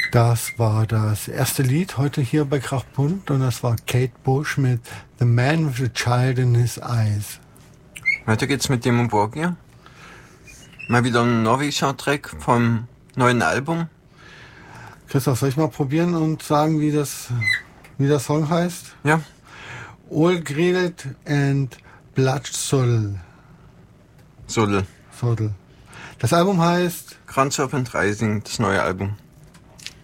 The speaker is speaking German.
Das war das erste Lied heute hier bei Krachbunt und das war Kate Bush mit The Man with the Child in His Eyes. Weiter geht's mit Dimmu Borgir. Mal wieder ein norwegischer Track vom neuen Album. Christoph, soll ich mal probieren und sagen, wie der Song heißt? Ja. Olgredet and Blattsodl. Sodel. Das Album heißt Grand Serpent Rising, das neue Album.